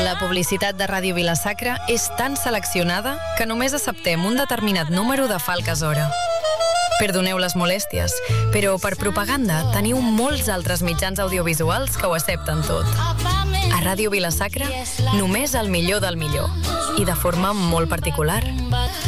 La publicitat de Ràdio Vila-sacra és tan seleccionada que només acceptem un determinat número de falques hora. Perdoneu les molèsties, però per propaganda teniu molts altres mitjans audiovisuals que ho accepten tot. A Ràdio Vila-sacra, només el millor del millor, i de forma molt particular.